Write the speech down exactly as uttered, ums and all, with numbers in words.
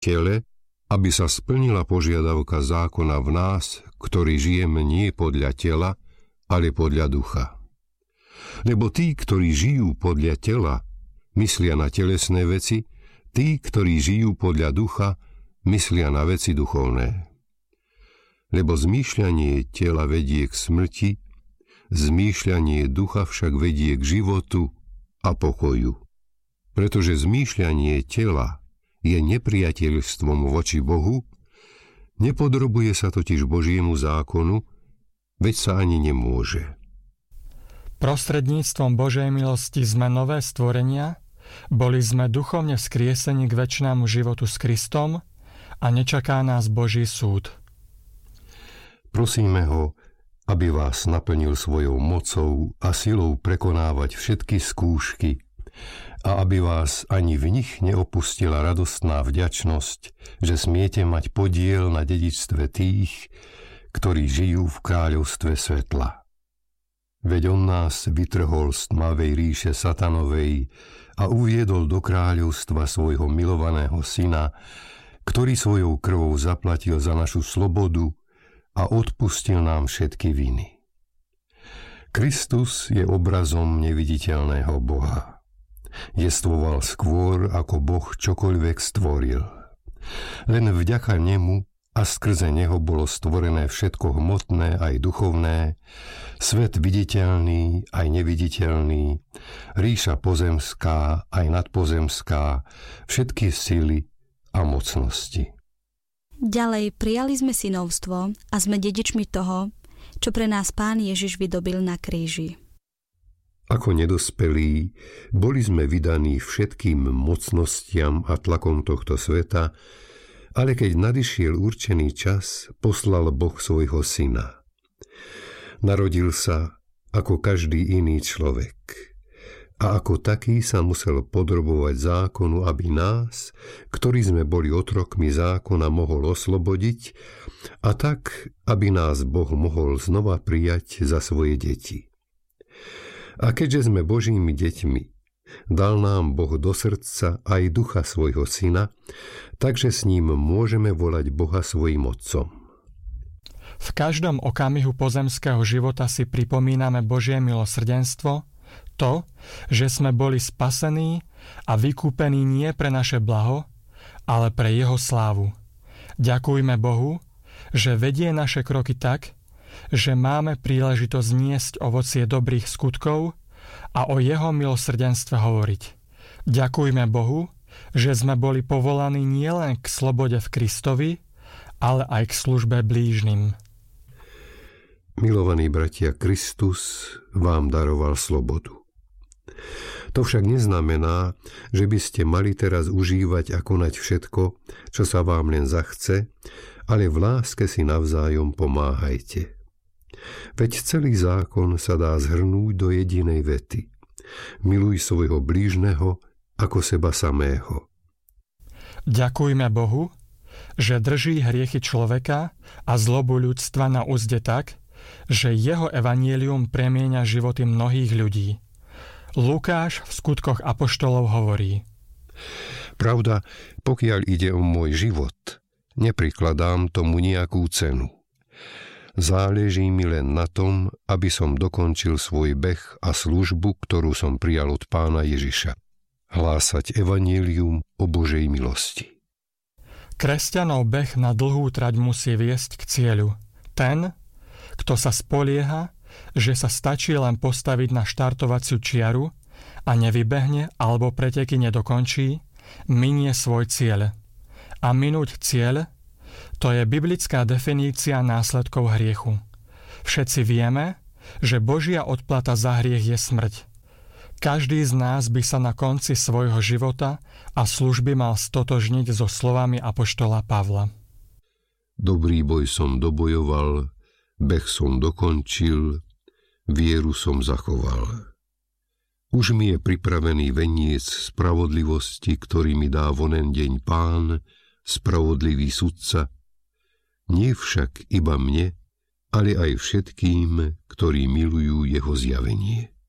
tele, aby sa splnila požiadavka zákona v nás, ktorí žijeme nie podľa tela, ale podľa ducha. Lebo tí, ktorí žijú podľa tela, myslia na telesné veci, tí, ktorí žijú podľa ducha, myslia na veci duchovné. Lebo zmýšľanie tela vedie k smrti, zmýšľanie ducha však vedie k životu a pokoju. Pretože zmýšľanie tela je nepriateľstvom voči Bohu, nepodrobuje sa totiž Božiemu zákonu, veď sa ani nemôže. Prostredníctvom Božej milosti sme nové stvorenia, boli sme duchovne vzkriesení k večnému životu s Kristom a nečaká nás Boží súd. Prosíme ho, aby vás naplnil svojou mocou a silou prekonávať všetky skúšky a aby vás ani v nich neopustila radostná vďačnosť, že smiete mať podiel na dedičstve tých, ktorí žijú v kráľovstve svetla. Veď on nás vytrhol z tmavej ríše satanovej a uviedol do kráľovstva svojho milovaného syna, ktorý svojou krvou zaplatil za našu slobodu a odpustil nám všetky viny. Kristus je obrazom neviditeľného Boha. Jestvoval skôr, ako Boh čokoľvek stvoril. Len vďaka nemu a skrze neho bolo stvorené všetko hmotné aj duchovné, svet viditeľný aj neviditeľný, ríša pozemská aj nadpozemská, všetky sily a mocnosti. Ďalej prijali sme synovstvo a sme dedičmi toho, čo pre nás Pán Ježiš vydobil na kríži. Ako nedospelí, boli sme vydaní všetkým mocnostiam a tlakom tohto sveta, ale keď nadišiel určený čas, poslal Boh svojho syna. Narodil sa ako každý iný človek a ako taký sa musel podrobovať zákonu, aby nás, ktorí sme boli otrokmi zákona, mohol oslobodiť a tak, aby nás Boh mohol znova prijať za svoje deti. A keďže sme Božími deťmi, dal nám Boh do srdca aj ducha svojho syna, takže s ním môžeme volať Boha svojím otcom. V každom okamihu pozemského života si pripomíname Božie milosrdenstvo, to, že sme boli spasení a vykúpení nie pre naše blaho, ale pre jeho slávu. Ďakujme Bohu, že vedie naše kroky tak, že máme príležitosť niesť ovocie dobrých skutkov a o jeho milosrdenstve hovoriť. Ďakujme Bohu, že sme boli povolaní nielen k slobode v Kristovi, ale aj k službe blížnym. Milovaní bratia, Kristus vám daroval slobodu. To však neznamená, že by ste mali teraz užívať a konať všetko, čo sa vám len zachce, ale v láske si navzájom pomáhajte. Veď celý zákon sa dá zhrnúť do jedinej vety. Miluj svojho blížneho ako seba samého. Ďakujme Bohu, že drží hriechy človeka a zlobu ľudstva na úzde tak, že jeho evanjelium premieňa životy mnohých ľudí. Lukáš v skutkoch apoštolov hovorí: Pravda, pokiaľ ide o môj život, neprikladám tomu nejakú cenu. Záleží mi len na tom, aby som dokončil svoj beh a službu, ktorú som prijal od Pána Ježiša. Hlásať evanjelium o Božej milosti. Kresťanov beh na dlhú trať musí viesť k cieľu. Ten, kto sa spolieha, že sa stačí len postaviť na štartovaciu čiaru a nevybehne alebo preteky nedokončí, minie svoj cieľ. A minúť cieľ, to je biblická definícia následkov hriechu. Všetci vieme, že Božia odplata za hriech je smrť. Každý z nás by sa na konci svojho života a služby mal stotožniť so slovami apoštola Pavla. Dobrý boj som dobojoval, beh som dokončil, vieru som zachoval. Už mi je pripravený veniec spravodlivosti, ktorý mi dá vonen deň Pán, spravodlivý sudca, nie však iba mne, ale aj všetkým, ktorí milujú jeho zjavenie.